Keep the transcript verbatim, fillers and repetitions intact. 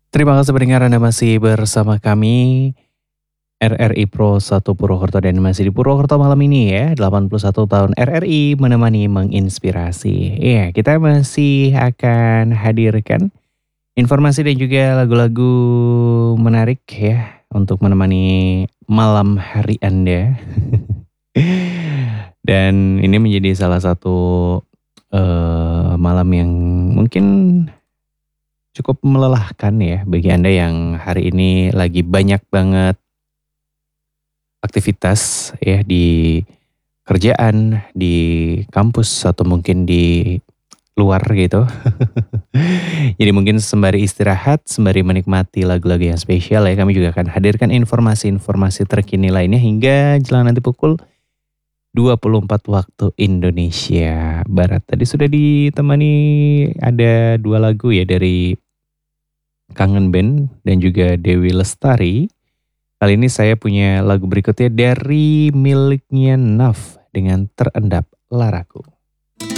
Terima kasih pendengar Anda masih bersama kami R R I Pro satu Purwokerto dan masih di Purwokerto malam ini ya. delapan puluh satu tahun R R I menemani menginspirasi. Iya, kita masih akan hadirkan informasi dan juga lagu-lagu menarik ya untuk menemani malam hari Anda. Dan ini menjadi salah satu eh, malam yang mungkin cukup melelahkan ya bagi Anda yang hari ini lagi banyak banget aktivitas ya di kerjaan, di kampus atau mungkin di luar gitu. Jadi mungkin sembari istirahat, sembari menikmati lagu-lagu yang spesial ya, kami juga akan hadirkan informasi-informasi terkini lainnya hingga jelang nanti pukul dua puluh empat waktu Indonesia Barat. Tadi sudah ditemani ada dua lagu ya dari Kangen Band dan juga Dewi Lestari. Kali ini saya punya lagu berikutnya dari miliknya Naf dengan Terendap Laraku.